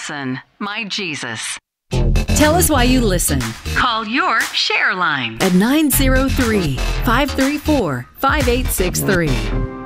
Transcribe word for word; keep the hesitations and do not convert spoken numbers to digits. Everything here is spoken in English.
Nelson, my Jesus. Tell us why you listen. Call your share line at nine zero three, five three four, five eight six three.